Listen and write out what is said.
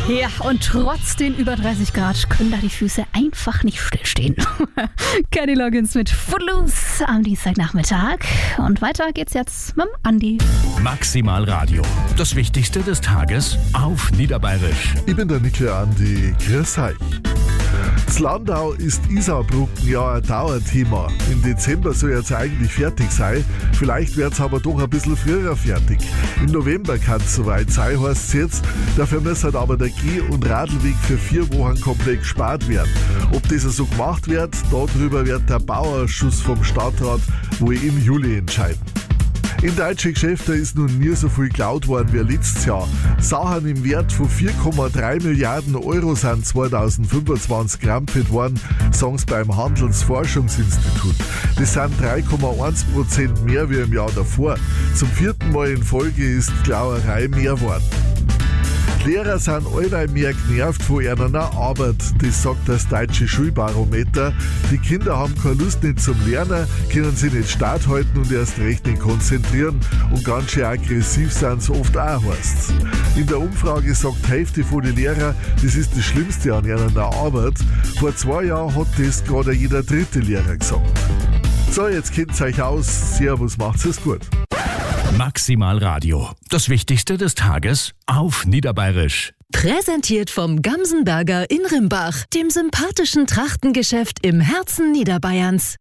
Ja, und trotz den über 30 Grad können da die Füße einfach nicht stillstehen. Kenny Loggins mit Footloose am Dienstagnachmittag. Und weiter geht's jetzt mit dem Andi. Maximal Radio. Das Wichtigste des Tages auf Niederbayerisch. Ich bin der Nickel Andi. Grüß euch. Das Landau ist Isarbrücken ja ein Dauerthema. Im Dezember soll jetzt eigentlich fertig sein. Vielleicht wird es aber doch ein bisschen früher fertig. Im November kann es soweit sein, heißt es jetzt. Dafür müssen aber der Geh- und Radlweg für 4 Wochen komplett gespart werden. Ob das so gemacht wird, darüber wird der Bauausschuss vom Stadtrat wohl im Juli entscheiden. In deutschen Geschäften ist nun nie so viel geklaut worden wie letztes Jahr. Sachen im Wert von 4,3 Milliarden Euro sind 2025 gerampelt worden, sagen sie beim Handelsforschungsinstitut. Das sind 3,1% mehr wie im Jahr davor. Zum 4. Mal in Folge ist die Klauerei mehr geworden. Die Lehrer sind allweil mehr genervt von ihrer Arbeit, das sagt das deutsche Schulbarometer. Die Kinder haben keine Lust nicht zum Lernen, können sich nicht starthalten und erst recht nicht konzentrieren und ganz schön aggressiv sind sie oft auch, heißt's. In der Umfrage sagt die Hälfte von den Lehrern, das ist das Schlimmste an ihrer Arbeit. Vor 2 Jahren hat das gerade jeder 3. Lehrer gesagt. So, jetzt kennt's euch aus. Servus, macht's es gut. Maximal Radio. Das Wichtigste des Tages auf Niederbayerisch. Präsentiert vom Gamsenberger in Rimbach, dem sympathischen Trachtengeschäft im Herzen Niederbayerns.